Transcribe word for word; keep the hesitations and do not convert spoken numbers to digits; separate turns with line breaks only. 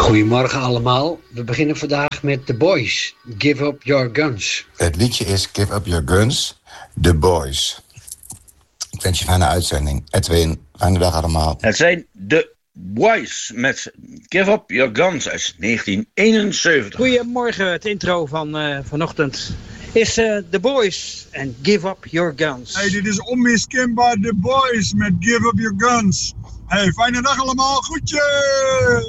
Goedemorgen allemaal. We beginnen vandaag met The Boys. Give Up Your Guns.
Het liedje is Give Up Your Guns, The Boys. Ik wens je een fijne uitzending. Edwin, fijne dag allemaal.
Het zijn The Boys met Give Up Your Guns uit negentien eenenzeventig.
Goedemorgen, het intro van uh, vanochtend is uh, The Boys en Give Up Your Guns.
Hey, dit is onmiskenbaar The Boys met Give Up Your Guns. Hey, fijne dag allemaal, groetjes!